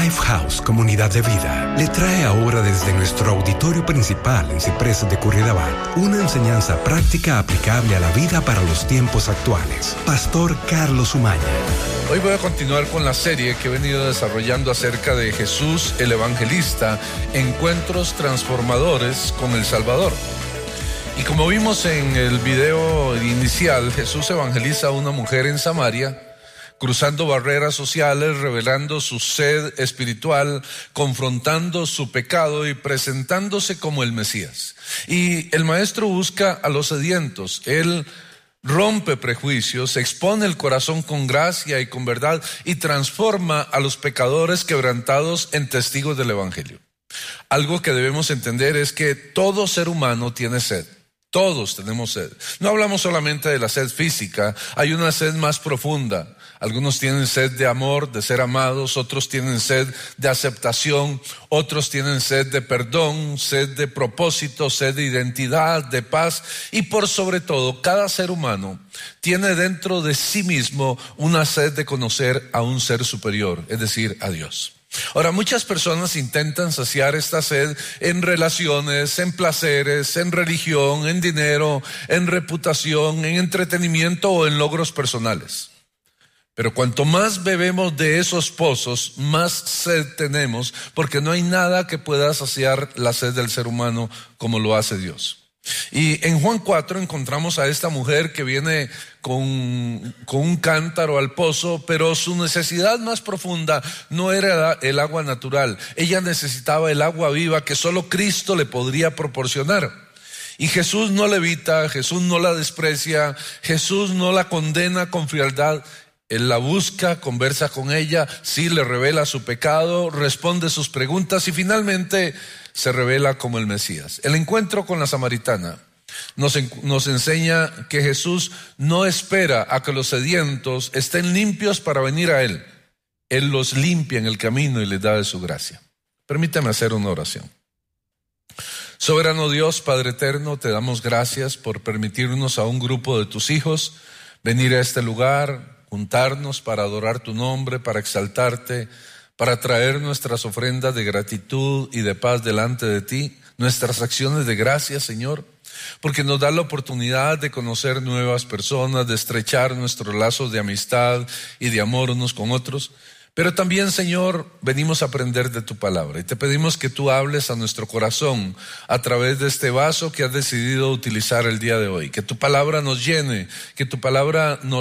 Lifehouse Comunidad de Vida le trae ahora desde nuestro auditorio principal en Ciprés de Curridabat una enseñanza práctica aplicable a la vida para los tiempos actuales. Pastor Carlos Umaña. Hoy voy a continuar con la serie que he venido desarrollando acerca de Jesús el Evangelista, encuentros transformadores con el Salvador. Y como vimos en el video inicial, Jesús evangeliza a una mujer en Samaria, cruzando barreras sociales, revelando su sed espiritual, confrontando su pecado y presentándose como el Mesías. Y el maestro busca a los sedientos. Él rompe prejuicios, expone el corazón con gracia y con verdad y transforma a los pecadores quebrantados en testigos del Evangelio. Algo que debemos entender es que todo ser humano tiene sed. Todos tenemos sed. No hablamos solamente de la sed física, hay una sed más profunda. Algunos tienen sed de amor, de ser amados, otros tienen sed de aceptación, otros tienen sed de perdón, sed de propósito, sed de identidad, de paz. Y por sobre todo, cada ser humano tiene dentro de sí mismo una sed de conocer a un ser superior, es decir, a Dios. Ahora, muchas personas intentan saciar esta sed en relaciones, en placeres, en religión, en dinero, en reputación, en entretenimiento o en logros personales. Pero cuanto más bebemos de esos pozos, más sed tenemos, porque no hay nada que pueda saciar la sed del ser humano como lo hace Dios. Y en Juan 4 encontramos a esta mujer que viene con un cántaro al pozo, pero su necesidad más profunda no era el agua natural. Ella necesitaba el agua viva que solo Cristo le podría proporcionar. Y Jesús no la evita, Jesús no la desprecia, Jesús no la condena con frialdad. Él la busca, conversa con ella, sí le revela su pecado, responde sus preguntas y finalmente se revela como el Mesías. El encuentro con la samaritana nos enseña que Jesús no espera a que los sedientos estén limpios para venir a Él. Él los limpia en el camino y les da de su gracia. Permítame hacer una oración. Soberano Dios, Padre eterno, te damos gracias por permitirnos a un grupo de tus hijos venir a este lugar, juntarnos para adorar tu nombre, para exaltarte, para traer nuestras ofrendas de gratitud y de paz delante de ti, nuestras acciones de gracia, Señor, porque nos da la oportunidad de conocer nuevas personas, de estrechar nuestros lazos de amistad y de amor unos con otros. Pero también, Señor, venimos a aprender de tu palabra y te pedimos que tú hables a nuestro corazón a través de este vaso que has decidido utilizar el día de hoy. Que tu palabra nos llene, que tu palabra nos